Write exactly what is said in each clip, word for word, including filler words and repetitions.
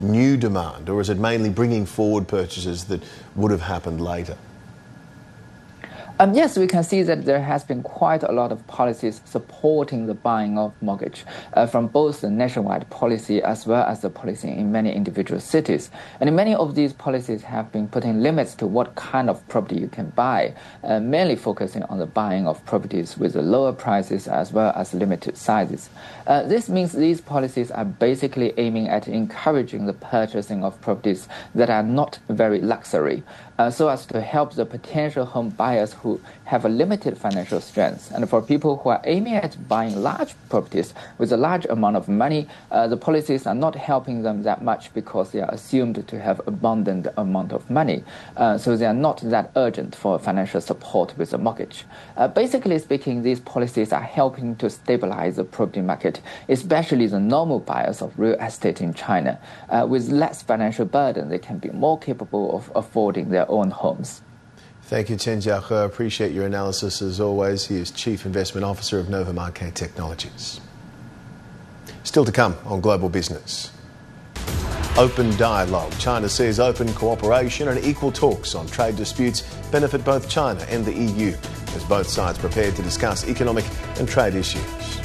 new demand, or is it mainly bringing forward purchases that would have happened later? Um, yes, we can see that there has been quite a lot of policies supporting the buying of mortgage uh, from both the nationwide policy as well as the policy in many individual cities. And many of these policies have been putting limits to what kind of property you can buy, uh, mainly focusing on the buying of properties with the lower prices as well as limited sizes. Uh, this means these policies are basically aiming at encouraging the purchasing of properties that are not very luxury, uh, so as to help the potential home buyers who have a limited financial strength. And for people who are aiming at buying large properties with a large amount of money, uh, the policies are not helping them that much because they are assumed to have abundant amount of money. Uh, so they are not that urgent for financial support with a mortgage. Uh, basically speaking, these policies are helping to stabilize the property market, especially the normal buyers of real estate in China. Uh, with less financial burden, they can be more capable of affording their own homes. Thank you, Chen Jiahe. I appreciate your analysis as always. He is Chief Investment Officer of Novamarque Technologies. Still to come on Global Business. Open dialogue. China says open cooperation and equal talks on trade disputes benefit both China and the E U, as both sides prepare to discuss economic and trade issues.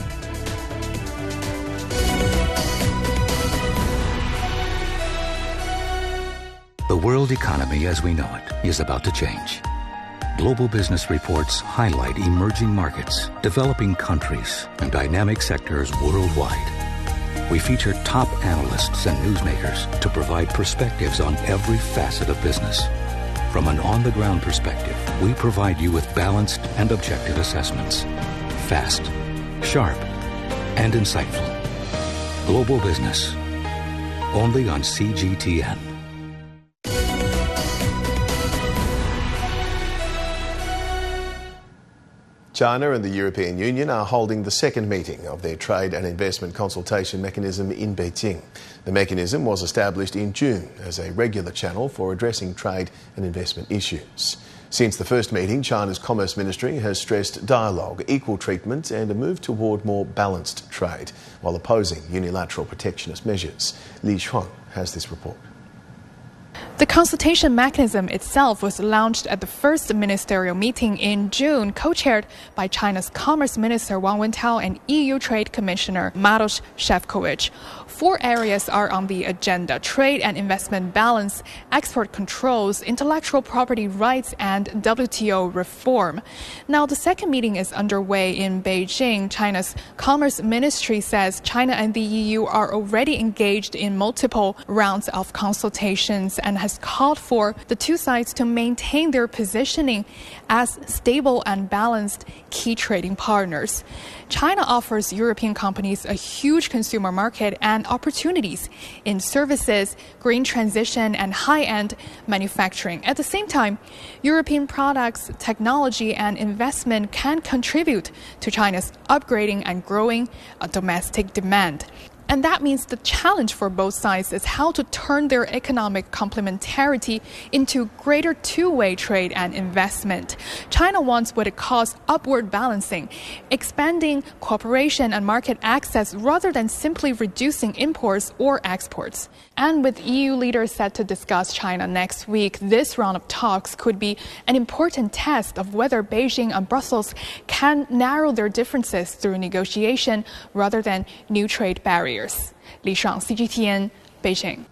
The world economy as we know it is about to change. Global business reports highlight emerging markets, developing countries, and dynamic sectors worldwide. We feature top analysts and newsmakers to provide perspectives on every facet of business. From an on-the-ground perspective, we provide you with balanced and objective assessments. Fast, sharp, and insightful. Global Business. Only on C G T N. China and the European Union are holding the second meeting of their trade and investment consultation mechanism in Beijing. The mechanism was established in June as a regular channel for addressing trade and investment issues. Since the first meeting, China's Commerce Ministry has stressed dialogue, equal treatment and a move toward more balanced trade, while opposing unilateral protectionist measures. Li Shuang has this report. The consultation mechanism itself was launched at the first ministerial meeting in June, co-chaired by China's Commerce Minister Wang Wentao and E U Trade Commissioner Maroš Šefčovič. Four areas are on the agenda: trade and investment balance, export controls, intellectual property rights, and W T O reform. Now, the second meeting is underway in Beijing. China's Commerce Ministry says China and the E U are already engaged in multiple rounds of consultations and has called for the two sides to maintain their positioning as stable and balanced key trading partners. China offers European companies a huge consumer market and opportunities in services, green transition, and high-end manufacturing. At the same time, European products, technology, and investment can contribute to China's upgrading and growing uh, domestic demand. And that means the challenge for both sides is how to turn their economic complementarity into greater two-way trade and investment. China wants what it calls upward balancing, expanding cooperation and market access rather than simply reducing imports or exports. And with E U leaders set to discuss China next week, this round of talks could be an important test of whether Beijing and Brussels can narrow their differences through negotiation rather than new trade barriers. Li Shuang, C G T N, Beijing.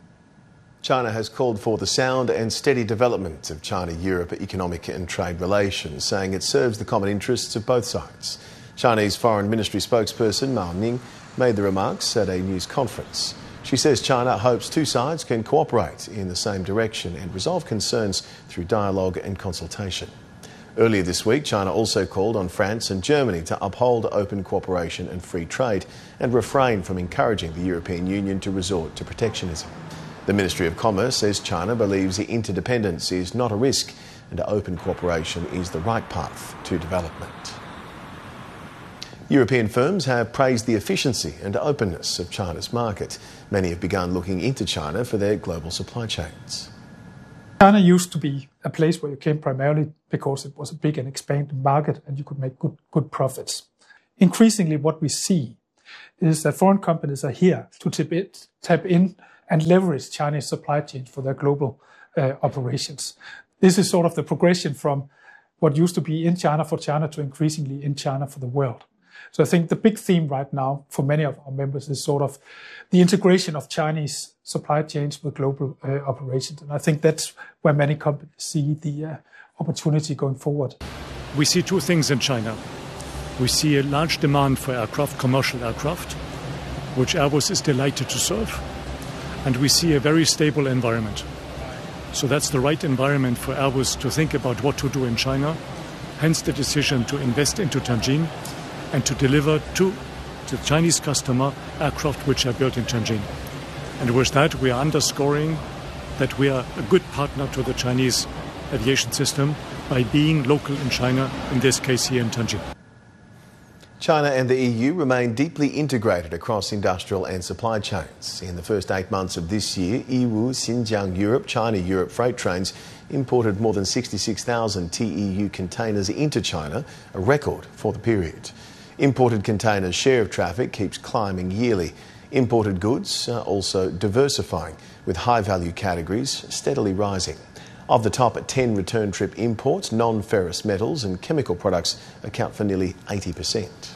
China has called for the sound and steady development of China-Europe economic and trade relations, saying it serves the common interests of both sides. Chinese Foreign Ministry spokesperson Mao Ning made the remarks at a news conference. She says China hopes two sides can cooperate in the same direction and resolve concerns through dialogue and consultation. Earlier this week, China also called on France and Germany to uphold open cooperation and free trade and refrain from encouraging the European Union to resort to protectionism. The Ministry of Commerce says China believes the interdependence is not a risk and open cooperation is the right path to development. European firms have praised the efficiency and openness of China's market. Many have begun looking into China for their global supply chains. China used to be a place where you came primarily because it was a big and expanding market and you could make good, good profits. Increasingly, what we see is that foreign companies are here to tap, it, tap in and leverage Chinese supply chains for their global uh, operations. This is sort of the progression from what used to be in China for China to increasingly in China for the world. So I think the big theme right now for many of our members is sort of the integration of Chinese supply chains with global uh, operations. And I think that's where many companies see the uh, opportunity going forward. We see two things in China. We see a large demand for aircraft, commercial aircraft, which Airbus is delighted to serve. And we see a very stable environment. So that's the right environment for Airbus to think about what to do in China. Hence the decision to invest into Tianjin and to deliver to the Chinese customer aircraft which are built in Tianjin. And with that, we are underscoring that we are a good partner to the Chinese aviation system by being local in China, in this case here in Tianjin. China and the E U remain deeply integrated across industrial and supply chains. In the first eight months of this year, Yiwu, Xinjiang Europe, China Europe freight trains imported more than sixty-six thousand T E U containers into China, a record for the period. Imported containers' share of traffic keeps climbing yearly. Imported goods are also diversifying, with high-value categories steadily rising. Of the top ten return trip imports, non-ferrous metals and chemical products account for nearly eighty percent.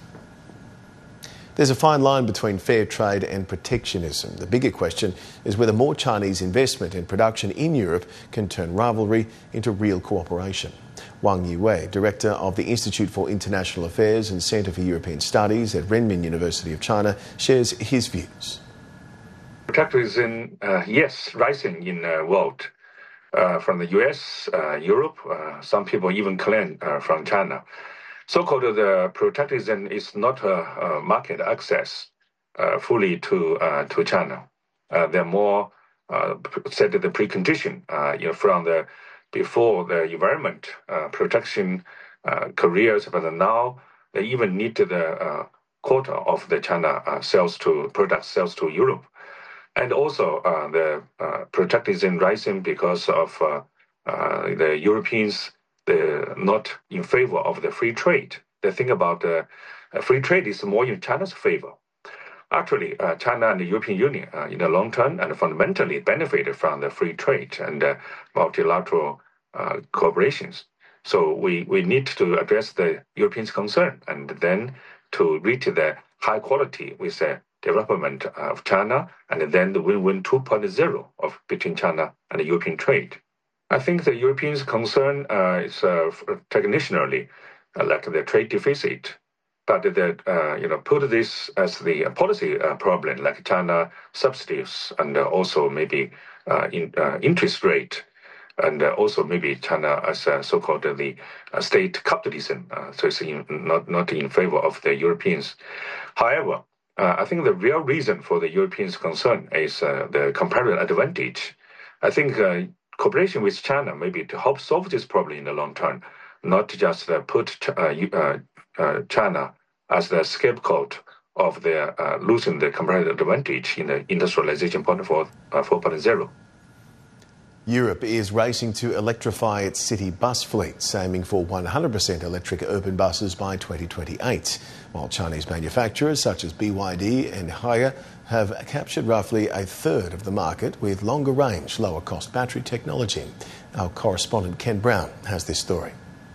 There's a fine line between fair trade and protectionism. The bigger question is whether more Chinese investment in production in Europe can turn rivalry into real cooperation. Wang Yiwei, Director of the Institute for International Affairs and Centre for European Studies at Renmin University of China, shares his views. Protectionism, uh, yes, rising in the world. Uh, from the U S, uh, Europe, uh, some people even claim uh, from China. So-called uh, protectionism is not a, a market access uh, fully to uh, to China. Uh, they're more uh, set the precondition uh, you know, from the before the environment uh, protection uh, careers, but now they even need the uh, quota of the China uh, sales to product sales to Europe. And also uh, the uh, protectionism rising because of uh, uh, the Europeans, they're not in favor of the free trade. They think about uh, free trade is more in China's favor. Actually, uh, China and the European Union, uh, in the long term, and fundamentally benefited from the free trade and uh, multilateral uh, cooperations. So we, we need to address the Europeans' concern and then to reach the high quality with the development of China, and then the win-win two point oh of between China and the European trade. I think the Europeans' concern uh, is uh, technically uh, like the trade deficit, but that uh, you know put this as the policy uh, problem, like China subsidies and uh, also maybe uh, in, uh, interest rate, and uh, also maybe China as uh, so-called uh, the uh, state capitalism. Uh, so it's in, not not in favor of the Europeans. However, Uh, I think the real reason for the Europeans' concern is uh, the comparative advantage. I think uh, cooperation with China maybe to help solve this problem in the long term, not just uh, put uh, uh, uh, China as the scapegoat of their uh, losing the comparative advantage in the industrialization point four point oh. Europe is racing to electrify its city bus fleets, aiming for one hundred percent electric urban buses by twenty twenty-eight, while Chinese manufacturers such as B Y D and Haier have captured roughly a third of the market with longer range, lower cost battery technology. Our correspondent Ken Brown has this story.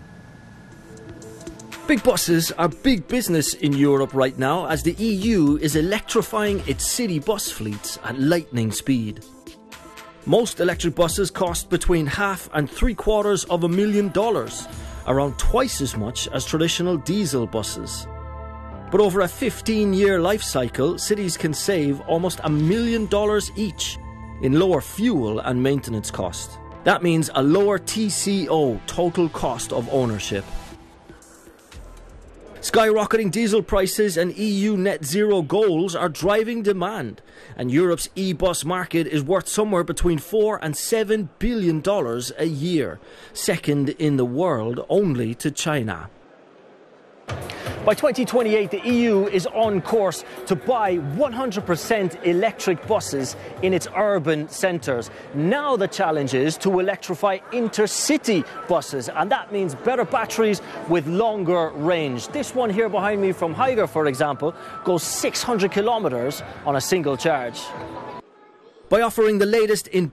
Big buses are big business in Europe right now as the E U is electrifying its city bus fleets at lightning speed. Most electric buses cost between half and three quarters of a million dollars, around twice as much as traditional diesel buses. But over a fifteen-year life cycle, cities can save almost a million dollars each in lower fuel and maintenance cost. That means a lower T C O, total cost of ownership. Skyrocketing diesel prices and E U net zero goals are driving demand, and Europe's e-bus market is worth somewhere between four and seven billion dollars a year, second in the world only to China. By twenty twenty-eight, the E U is on course to buy one hundred percent electric buses in its urban centres. Now the challenge is to electrify intercity buses, and that means better batteries with longer range. This one here behind me from Haier, for example, goes six hundred kilometres on a single charge. By offering the latest in